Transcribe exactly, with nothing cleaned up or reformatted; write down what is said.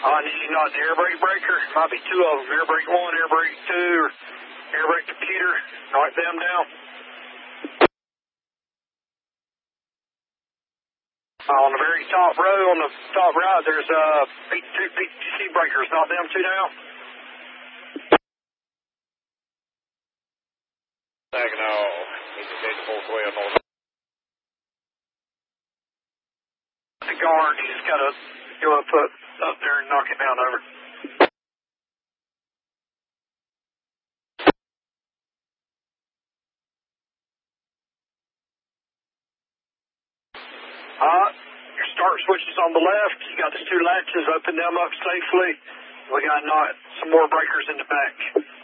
I need you not the air brake breaker. Might be two of them. Air brake one, air brake two, or air brake computer. Knock them down. Uh, on the very top row, on the top right, there's uh, two P T C breakers. Knock them two down. Saginaw, indicate the full way on north. The guard, you just gotta go up, up, up there and knock it down over. Uh, your start switch is on the left. You got the two latches. Open them up safely. We got to knock some more breakers in the back.